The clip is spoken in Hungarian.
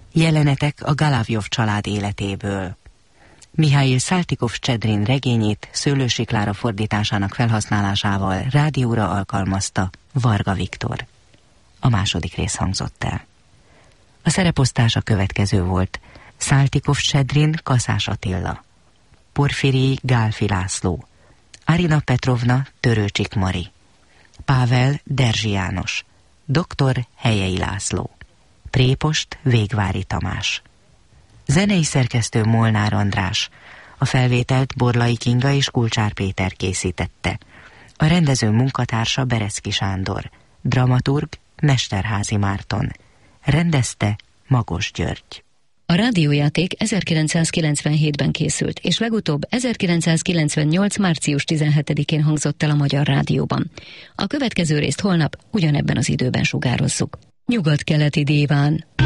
Jelenetek a Galavjov család életéből. Mihail Saltykov-Sedrin regényét Szőlősi Klára fordításának felhasználásával rádióra alkalmazta Varga Viktor. A második rész hangzott el. A szereposztás a következő volt: Saltykov-Sedrin Kaszás Attila, Porfirij Gálfi László, Arina Petrovna Törőcsik Mari, Pável Derzsi János, Dr. Helyei László, Prépost Végvári Tamás. Zenei szerkesztő Molnár András, a felvételt Borlai Kinga és Kulcsár Péter készítette. A rendező munkatársa Berecki Sándor, dramaturg Mesterházy Márton, rendezte Magos György. A rádiójáték 1997-ben készült, és legutóbb 1998. március 17-én hangzott el a Magyar Rádióban. A következő részt holnap ugyanebben az időben sugározzuk. Nyugat-keleti díván.